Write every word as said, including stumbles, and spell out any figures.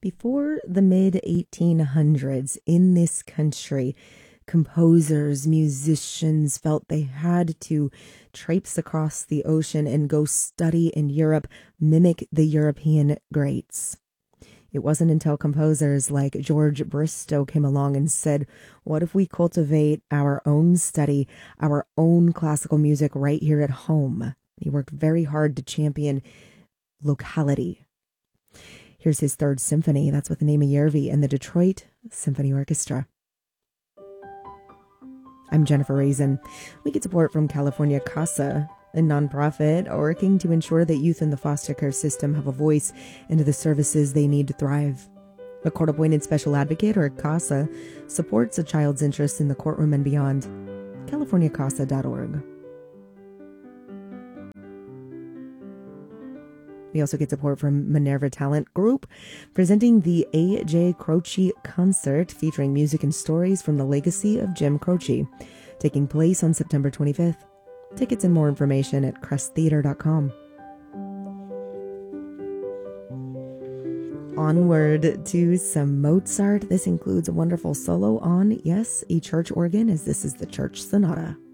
Before the mid eighteen hundreds in this country, composers, musicians felt they had to traipse across the ocean and go study in Europe, mimic the European greats. It wasn't until composers like George Bristow came along and said, what if we cultivate our own study, our own classical music right here at home? He worked very hard to champion locality. Here's his third symphony. That's with Naima Yervi and the Detroit Symphony Orchestra. I'm Jennifer Raisin. We get support from California CASA, a nonprofit working to ensure that youth in the foster care system have a voice into the services they need to thrive. A court-appointed special advocate, or CASA, supports a child's interests in the courtroom and beyond. california casa dot org. We also get support from Minerva Talent Group, presenting the A J. Croce Concert, featuring music and stories from the legacy of Jim Croce, taking place on September twenty-fifth. Tickets and more information at crest theater dot com. Onward to some Mozart. This includes a wonderful solo on, yes, a church organ, as this is the Church Sonata.